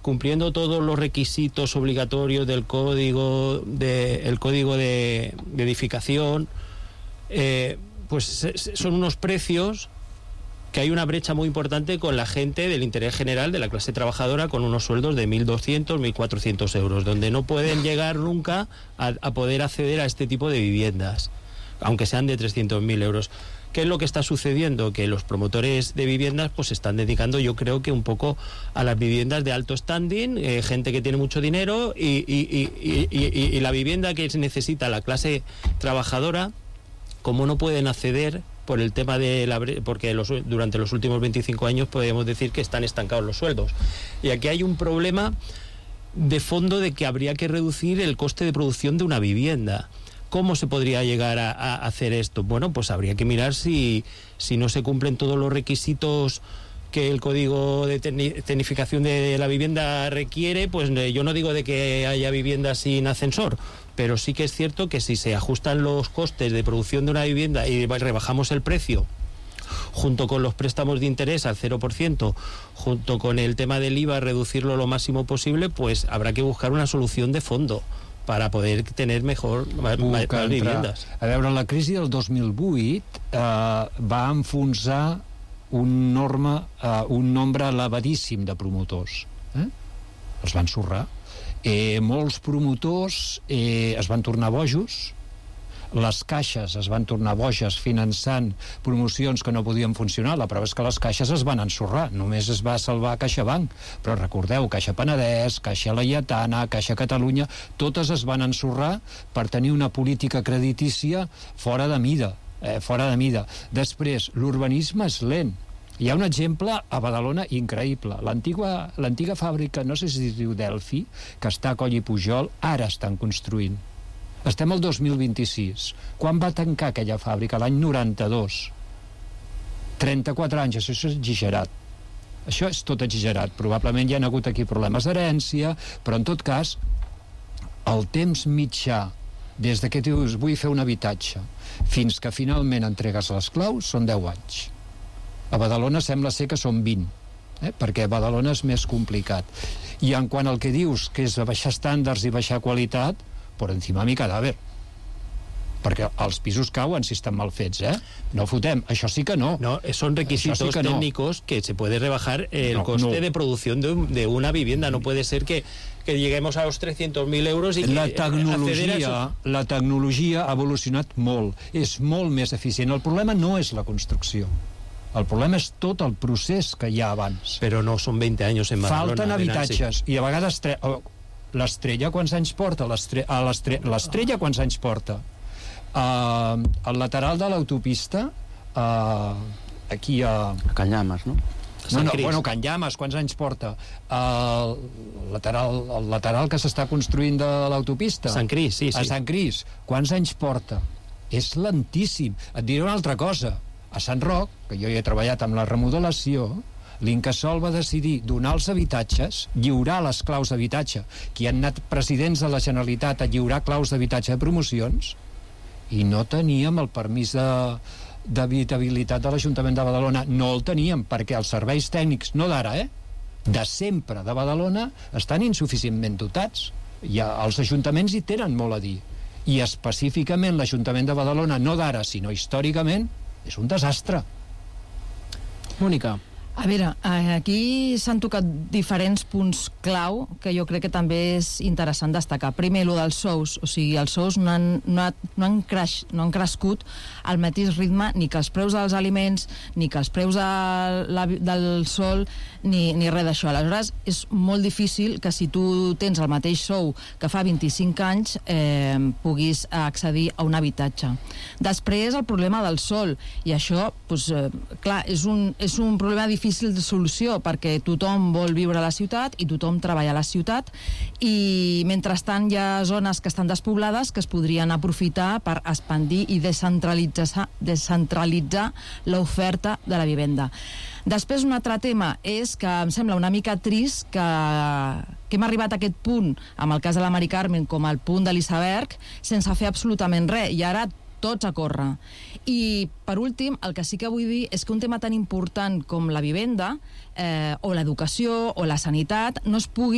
cumpliendo todos los requisitos obligatorios del código de edificación, pues son unos precios que hay una brecha muy importante con la gente del interés general, de la clase trabajadora, con unos sueldos de 1.200, 1.400 euros, donde no pueden llegar nunca a poder acceder a este tipo de viviendas, aunque sean de 300.000 euros. ¿Qué es lo que está sucediendo? Que los promotores de viviendas pues se están dedicando, yo creo que un poco a las viviendas de alto standing, gente que tiene mucho dinero y la vivienda que necesita la clase trabajadora, como no pueden acceder por el tema de porque durante los últimos 25 años podemos decir que están estancados los sueldos. Y aquí hay un problema de fondo de que habría que reducir el coste de producción de una vivienda. ¿Cómo se podría llegar a hacer esto? Bueno, pues habría que mirar si no se cumplen todos los requisitos que el código de tecnificación de la vivienda requiere. Pues yo no digo de que haya viviendas sin ascensor, pero sí que es cierto que si se ajustan los costes de producción de una vivienda y rebajamos el precio, junto con los préstamos de interés al 0%, junto con el tema del IVA, reducirlo lo máximo posible, pues habrá que buscar una solución de fondo para poder tener más viviendas. A veure, la crisi del 2008 va enfonsar un nombre elevadíssim de promotors. Els van ensorrar. Molts promotors es van tornar bojos, les caixes es van tornar boges finançant promocions que no podien funcionar. La prova és que les caixes es van ensorrar, només es va salvar CaixaBank, però recordeu, Caixa Penedès, Caixa Laietana, Caixa Catalunya, totes es van ensorrar per tenir una política creditícia fora de mida. Després, l'urbanisme és lent. Hi ha un exemple a Badalona increïble. L'antiga fàbrica, no sé si es diu Delphi, que està a Coll i Pujol, ara estan construint. Estem al 2026. Quan va tancar aquella fàbrica? L'any 92. 34 anys, això és exagerat. Això és tot exagerat. Probablement hi ha hagut aquí problemes d'herència, però en tot cas, el temps mitjà des que dius vull fer un habitatge fins que finalment entregues les claus són 10 anys. A Badalona sembla ser que són 20, perquè a Badalona és més complicat. I en quant al que dius, que és baixar estàndards i baixar qualitat, por encima mi cadàver, perquè els pisos cauen si estan mal fets, no fotem, això sí que no. No, son requisitos técnicos que se puede rebajar el coste de producción de una vivienda. No puede ser que lleguemos a los 300.000 euros i la tecnologia ha evolucionat molt, és molt més eficient. El problema no és la construcció, el problema és tot el procés que hi ha abans. Però no són 20 anys en Badalona. Falten habitatges, i a vegades l'Estrella quants anys porta? L'Estrella quants anys porta? Al lateral de l'autopista, aquí a Can Llames, no? Can Llames, quants anys porta? El lateral que s'està construint de l'autopista, Sant Cris, sí. A Sant Cris, quants anys porta? És lentíssim. Et diré una altra cosa. A Sant Roc, que jo hi he treballat amb la remodelació, l'Incasòl va decidir donar els habitatges, lliurar les claus d'habitatge, que hi han anat presidents de la Generalitat a lliurar claus d'habitatge de promocions, i no teníem el permís d'habitabilitat de l'Ajuntament de Badalona. No el teníem, perquè els serveis tècnics, no d'ara, de sempre de Badalona, estan insuficientment dotats. Els ajuntaments hi tenen molt a dir. I específicament l'Ajuntament de Badalona, no d'ara, sinó històricament, és un desastre. Mónica. A veure, aquí s'han tocat diferents punts clau que jo crec que també és interessant destacar. Primer, el dels sous. O sigui, els sous no han crescut al mateix ritme ni que els preus dels aliments, ni que els preus del sol, ni res d'això. Aleshores, és molt difícil que si tu tens el mateix sou que fa 25 anys puguis accedir a un habitatge. Després, el problema del sol. I això, clar, és un problema difícil de solució, perquè tothom vol viure a la ciutat i tothom treballa a la ciutat, i mentrestant hi ha zones que estan despoblades que es podrien aprofitar per expandir i descentralitzar l'oferta de la vivenda. Després, un altre tema és que em sembla una mica trist que hem arribat a aquest punt, amb el cas de la Mari Carmen, com el punt de l'Iceberg, sense fer absolutament res, i ara tots a córrer. I, per últim, el que sí que vull dir és que un tema tan important com la vivenda, o l'educació, o la sanitat, no es pugui